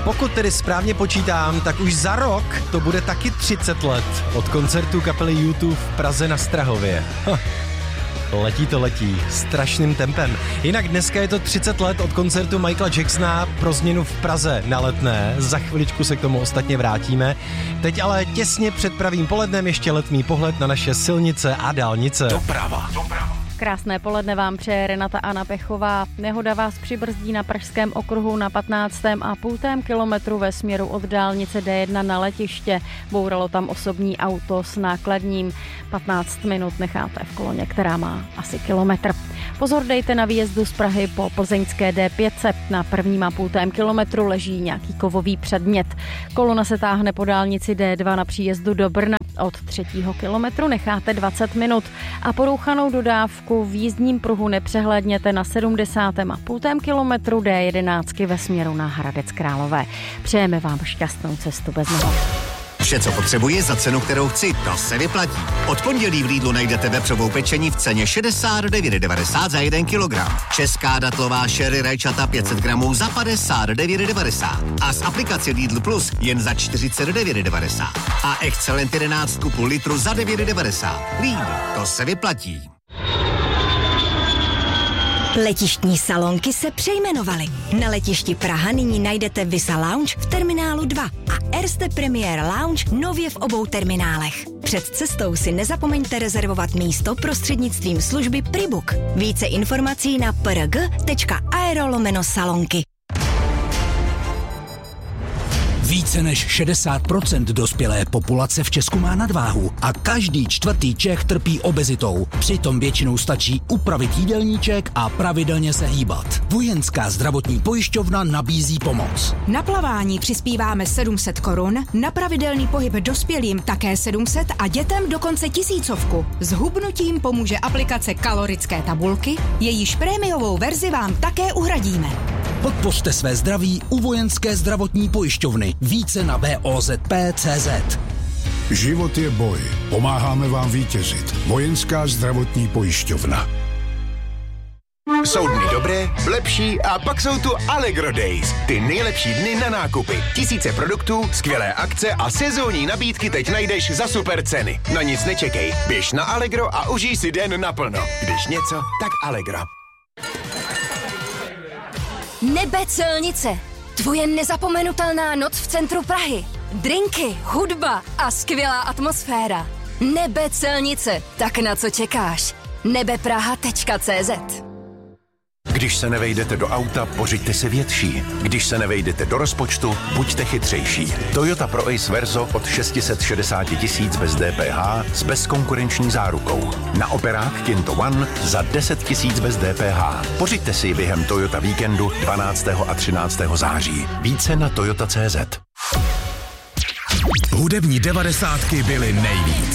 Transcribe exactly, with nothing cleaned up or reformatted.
Pokud tedy správně počítám, tak už za rok to bude taky třicet let od koncertu kapely U dva v Praze na Strahově. Ha. Letí to letí, strašným tempem. Jinak dneska je to třicet let od koncertu Michaela Jacksona pro změnu v Praze na Letné. Za chviličku se k tomu ostatně vrátíme. Teď ale těsně před pravým polednem ještě letmý pohled na naše silnice a dálnice. Doprava. Doprava. Krásné poledne vám přeje Renata Anna Pechová. Nehoda vás přibrzdí na pražském okruhu na patnáctém a půl kilometru ve směru od dálnice D jedna na letiště. Bouralo tam osobní auto s nákladním. patnáct minut necháte v koloně, která má asi kilometr. Pozor dejte na výjezdu z Prahy po plzeňské D pět. Na prvním a půl kilometru leží nějaký kovový předmět. Kolona se táhne po dálnici D dva na příjezdu do Brna. Od třetího kilometru necháte dvacet minut a porouchanou dodávku v jízdním pruhu nepřehlédněte na sedmdesátém a půl kilometru D jedenáct ve směru na Hradec Králové. Přejeme vám šťastnou cestu bez nehod. Vše, co potřebuji za cenu, kterou chci, to se vyplatí. Od pondělí v Lidlu najdete vepřovou pečení v ceně šedesát devět devadesát za jeden kilogram. Česká datlová sherry rajčata pět set gramů za padesát devět devadesát. A z aplikace Lidl Plus jen za čtyřicet devět devadesát. A Excellent jedenáct půl litru za devět devadesát. Lidl, to se vyplatí. Letištní salonky se přejmenovaly. Na letišti Praha nyní najdete Visa Lounge v terminálu dva a Erste Premier Lounge nově v obou terminálech. Před cestou si nezapomeňte rezervovat místo prostřednictvím služby Pribook. Více informací na prg tečka aero lomeno salonky. Více než šedesát procent dospělé populace v Česku má nadváhu a každý čtvrtý Čech trpí obezitou. Přitom většinou stačí upravit jídelníček a pravidelně se hýbat. Vojenská zdravotní pojišťovna nabízí pomoc. Na plavání přispíváme sedm set korun, na pravidelný pohyb dospělým také sedm set a dětem dokonce tisícovku. S hubnutím pomůže aplikace Kalorické tabulky, jejíž prémiovou verzi vám také uhradíme. Podpořte své zdraví u Vojenské zdravotní pojišťovny. Více na v o z p tečka cé zet. Život je boj. Pomáháme vám vítězit. Vojenská zdravotní pojišťovna. Jsou dny dobré, lepší a pak jsou tu Allegro Days. Ty nejlepší dny na nákupy. Tisíce produktů, skvělé akce a sezónní nabídky teď najdeš za super ceny. Na nic nečekej. Běž na Allegro a užij si den naplno. Když něco, tak Allegro. Nebe celnice. Tvoje nezapomenutelná noc v centru Prahy. Drinky, hudba a skvělá atmosféra. Nebe celnice. Tak na co čekáš? nebepraha tečka cé zet. Když se nevejdete do auta, pořiďte si větší. Když se nevejdete do rozpočtu, buďte chytřejší. Toyota Pro Ace Verso od šest set šedesát tisíc bez D P H s bezkonkurenční zárukou. Na operák Kinto One za deset tisíc bez D P H. Pořiďte si během Toyota Víkendu dvanáctého a třináctého září. Více na toyota tečka cé zet. Hudební devadesátky byly nejvíc.